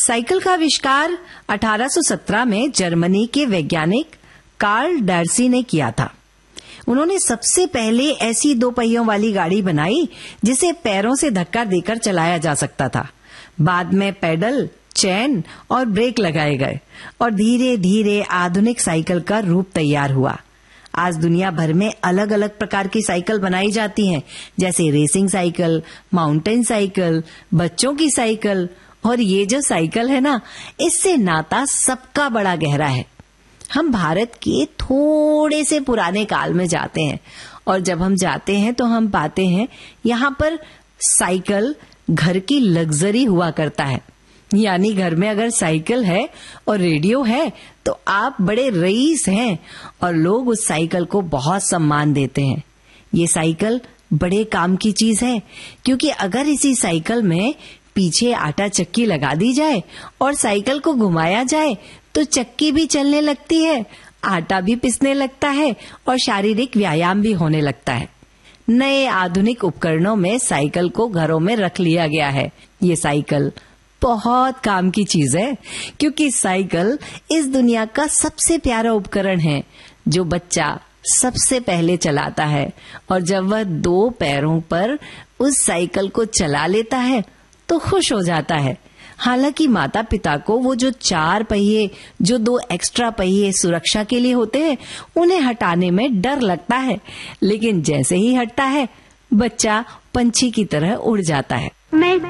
Cycle का आविष्कार 1817 में जर्मनी के वैज्ञानिक कार्ल डार्सी ने किया था। उन्होंने सबसे पहले ऐसी 2 पहियों वाली गाड़ी बनाई जिसे पैरों से धक्का देकर चलाया जा सकता था। बाद में पेडल, चेन और ब्रेक लगाए गए और धीरे धीरे आधुनिक साइकिल का रूप तैयार हुआ। आज दुनिया भर में अलग अलग प्रकार की साइकिल बनाई जाती हैं, जैसे रेसिंग साइकिल, माउंटेन साइकिल, बच्चों की साइकिल। और ये जो साइकिल है ना, इससे नाता सबका बड़ा गहरा है। हम भारत के थोड़े से पुराने काल में जाते हैं और जब हम जाते हैं तो हम पाते हैं यहाँ पर साइकिल घर की लग्जरी हुआ करता है। यानी घर में अगर साइकिल है और रेडियो है तो आप बड़े रईस हैं और लोग उस साइकिल को बहुत सम्मान देते हैं। ये साइकिल बड़े काम की चीज है, क्योंकि अगर इसी साइकिल में पीछे आटा चक्की लगा दी जाए और साइकिल को घुमाया जाए तो चक्की भी चलने लगती है, आटा भी पिसने लगता है और शारीरिक व्यायाम भी होने लगता है। नए आधुनिक उपकरणों में साइकिल को घरों में रख लिया गया है। ये साइकिल बहुत काम की चीज है, क्योंकि साइकिल इस दुनिया का सबसे प्यारा उपकरण है जो बच्चा सबसे पहले चलाता है। और जब वह 2 पैरों पर उस साइकिल को चला लेता है तो खुश हो जाता है। हालांकि माता पिता को वो जो 4 पहिए, जो 2 एक्स्ट्रा पहिए सुरक्षा के लिए होते हैं, उन्हें हटाने में डर लगता है, लेकिन जैसे ही हटता है बच्चा पंछी की तरह उड़ जाता है। मैं